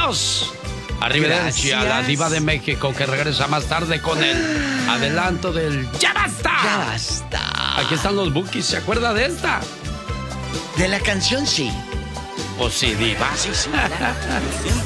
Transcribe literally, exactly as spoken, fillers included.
Adiós. Arrivederci a la diva de México que regresa más tarde con el adelanto del ¡Ya basta! Ya basta. Aquí están los Bukis, ¿se acuerda de esta? De la canción sí. Pues sí, diva. Sí, sí, claro.